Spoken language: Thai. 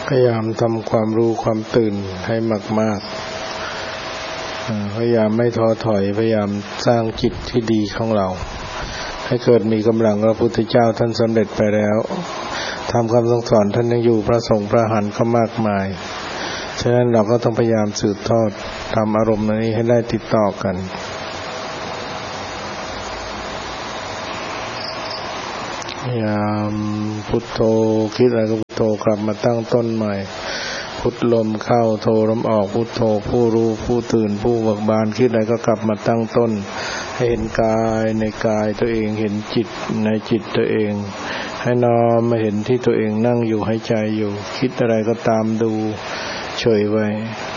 พยายามทำความรู้ความตื่นให้มากๆพยายามไม่ท้อถอยพยายามสร้างจิตที่ดีของเราให้เกิดมีกำลังพระพุทธเจ้าท่านสำเร็จไปแล้วทำคำสั่งสอนท่านยังอยู่พระสงฆ์พระอรหันต์ก็มากมายฉะนั้นเราก็ต้องพยายามสืบทอดทำอารมณ์นี้ให้ได้ติดต่อกันพยายามพุทโธคิดอะไรก็พุทโธกลับมาตั้งต้นใหม่พุทลมเข้าโธลมออกพุทโธผู้รู้ผู้ตื่นผู้เบิกบานคิดอะไรก็กลับมาตั้งต้นให้เห็นกายในกายตัวเองเห็นจิตในจิตตัวเองให้น้อมมาเห็นที่ตัวเองนั่งอยู่หายใจอยู่คิดอะไรก็ตามดูเฉยไว้